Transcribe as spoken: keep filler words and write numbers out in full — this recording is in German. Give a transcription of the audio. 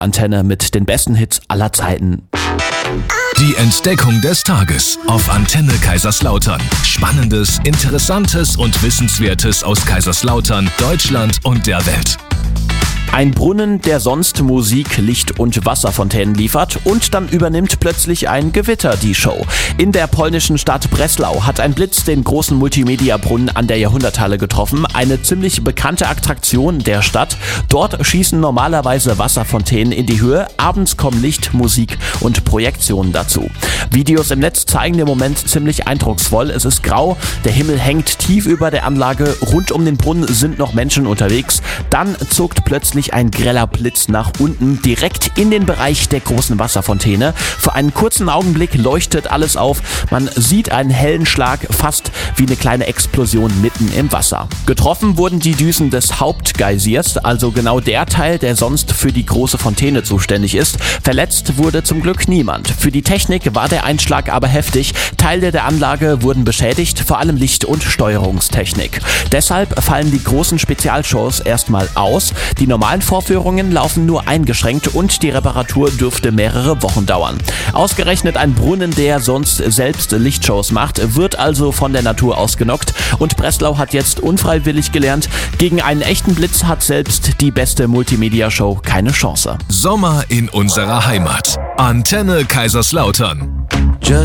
Antenne mit den besten Hits aller Zeiten. Die Entdeckung des Tages auf Antenne Kaiserslautern. Spannendes, Interessantes und Wissenswertes aus Kaiserslautern, Deutschland und der Welt. Ein Brunnen, der sonst Musik, Licht und Wasserfontänen liefert, und dann übernimmt plötzlich ein Gewitter die Show. In der polnischen Stadt Breslau hat ein Blitz den großen Multimedia-Brunnen an der Jahrhunderthalle getroffen. Eine ziemlich bekannte Attraktion der Stadt. Dort schießen normalerweise Wasserfontänen in die Höhe. Abends kommen Licht, Musik und Projektionen dazu. Videos im Netz zeigen den Moment ziemlich eindrucksvoll. Es ist grau, der Himmel hängt tief über der Anlage. Rund um den Brunnen sind noch Menschen unterwegs. Dann zuckt plötzlich ein greller Blitz nach unten, direkt in den Bereich der großen Wasserfontäne. Für einen kurzen Augenblick leuchtet alles auf. Man sieht einen hellen Schlag, fast wie eine kleine Explosion mitten im Wasser. Getroffen wurden die Düsen des Hauptgeysirs, also genau der Teil, der sonst für die große Fontäne zuständig ist. Verletzt wurde zum Glück niemand. Für die Technik war der Einschlag aber heftig. Teile der Anlage wurden beschädigt, vor allem Licht- und Steuerungstechnik. Deshalb fallen die großen Spezialshows erstmal aus. Die normalen Vorführungen laufen nur eingeschränkt und die Reparatur dürfte mehrere Wochen dauern. Ausgerechnet ein Brunnen, der sonst selbst Lichtshows macht, wird also von der Natur ausgenockt, und Breslau hat jetzt unfreiwillig gelernt, gegen einen echten Blitz hat selbst die beste Multimedia-Show keine Chance. Sommer in unserer Heimat. Antenne Kaiserslautern.